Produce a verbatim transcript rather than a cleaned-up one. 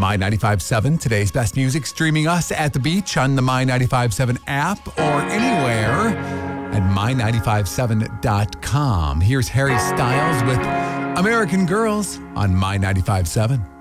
My ninety-five point seven, today's best music, streaming us at the beach on the My ninety-five point seven app or anywhere at my ninety-five seven dot com. Here's Harry Styles with American Girls on My ninety-five point seven.